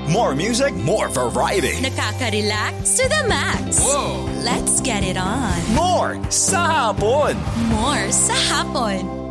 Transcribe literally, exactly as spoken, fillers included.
More music, more variety. Nakaka-relax to the max. Whoa! Let's get it on. More sa hapon. More sa hapon.